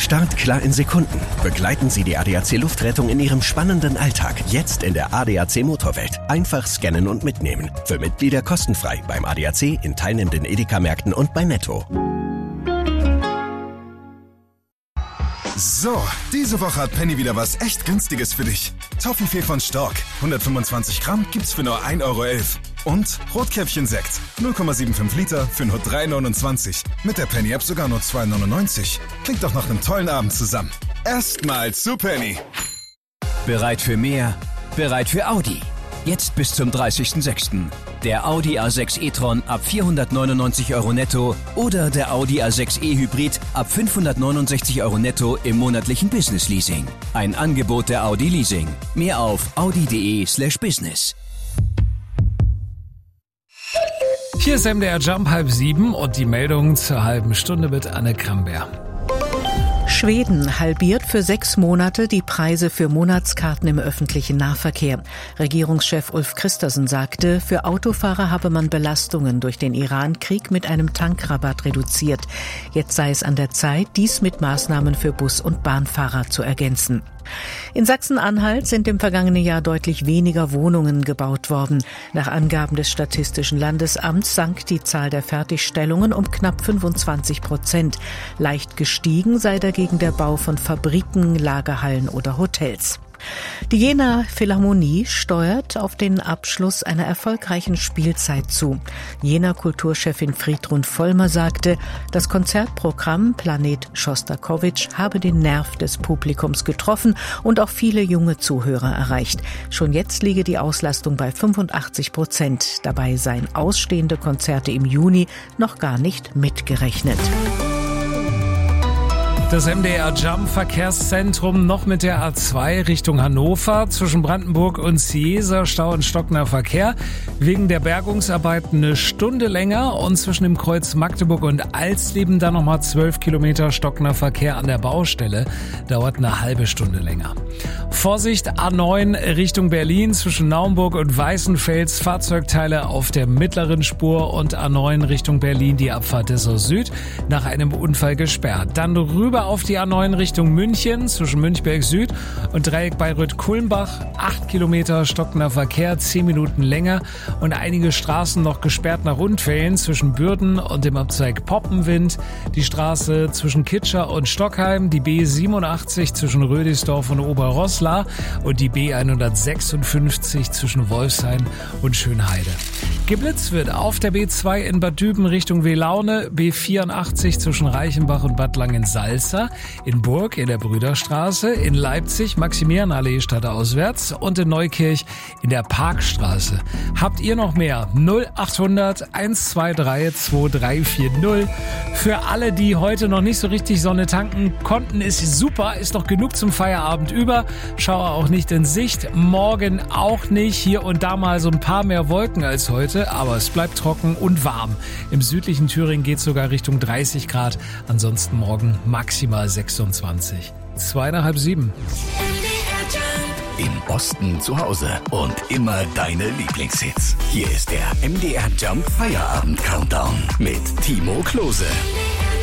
Start klar in Sekunden. Begleiten Sie die ADAC Luftrettung in Ihrem spannenden Alltag. Jetzt in der ADAC Motorwelt. Einfach scannen und mitnehmen. Für Mitglieder kostenfrei beim ADAC, in teilnehmenden Edeka-Märkten und bei Netto. So, diese Woche hat Penny wieder was echt Günstiges für dich. Toffifee von Stork, 125 Gramm gibt's für nur 1,11 € Und Rotkäppchen-Sekt, 0,75 Liter für nur 3,29 €. Mit der Penny-App sogar nur 2,99 €. Klingt doch nach einem tollen Abend zusammen. Erstmal zu Penny. Bereit für mehr? Bereit für Audi. Jetzt bis zum 30.06. Der Audi A6 e-tron ab 499 € netto oder der Audi A6 e-Hybrid ab 569 € netto im monatlichen Business-Leasing. Ein Angebot der Audi Leasing. Mehr auf audi.de/business. Hier ist MDR Jump 6:30 und die Meldung zur halben Stunde mit Anne Kramberg. Schweden halbiert für 6 Monate die Preise für Monatskarten im öffentlichen Nahverkehr. Regierungschef Ulf Kristersson sagte, für Autofahrer habe man Belastungen durch den Iran-Krieg mit einem Tankrabatt reduziert. Jetzt sei es an der Zeit, dies mit Maßnahmen für Bus- und Bahnfahrer zu ergänzen. In Sachsen-Anhalt sind im vergangenen Jahr deutlich weniger Wohnungen gebaut worden. Nach Angaben des Statistischen Landesamts sank die Zahl der Fertigstellungen um knapp 25%. Leicht gestiegen sei dagegen der Bau von Fabriken, Lagerhallen oder Hotels. Die Jenaer Philharmonie steuert auf den Abschluss einer erfolgreichen Spielzeit zu. Jenaer Kulturchefin Friedrun Vollmer sagte, das Konzertprogramm Planet Schostakowitsch habe den Nerv des Publikums getroffen und auch viele junge Zuhörer erreicht. Schon jetzt liege die Auslastung bei 85%. Dabei seien ausstehende Konzerte im Juni noch gar nicht mitgerechnet. Das MDR Jump Verkehrszentrum noch mit der A2 Richtung Hannover. Zwischen Brandenburg und Ciesa Stau und stockender Verkehr. Wegen der Bergungsarbeiten eine Stunde länger und zwischen dem Kreuz Magdeburg und Alsleben dann nochmal 12 Kilometer stockender Verkehr an der Baustelle. Dauert eine halbe Stunde länger. Vorsicht, A9 Richtung Berlin zwischen Naumburg und Weißenfels. Fahrzeugteile auf der mittleren Spur und A9 Richtung Berlin die Abfahrt Dessau Süd nach einem Unfall gesperrt. Dann rüber auf die A9 Richtung München zwischen Münchberg Süd und Dreieck Bayreuth-Kulmbach. 8 Kilometer stockender Verkehr, 10 Minuten länger und einige Straßen noch gesperrt nach Unfällen zwischen Bürden und dem Abzweig Poppenwind. Die Straße zwischen Kitscher und Stockheim, die B87 zwischen Rödisdorf und Oberroßla und die B156 zwischen Wolfshain und Schönheide. Geblitzt wird auf der B2 in Bad Düben Richtung Welaune, B84 zwischen Reichenbach und Bad Langensalza, in Burg in der Brüderstraße, in Leipzig Maximilianallee stadtauswärts und in Neukirch in der Parkstraße. Habt ihr noch mehr? 0800 123 2340. Für alle, die heute noch nicht so richtig Sonne tanken konnten, ist super, ist noch genug zum Feierabend über. Schauer auch nicht in Sicht, morgen auch nicht. Hier und da mal so ein paar mehr Wolken als heute, aber es bleibt trocken und warm. Im südlichen Thüringen geht es sogar Richtung 30 Grad, ansonsten morgen maximal 26. 6:30. Im Osten zu Hause und immer deine Lieblingshits. Hier ist der MDR Jump Feierabend Countdown mit Timo Klose.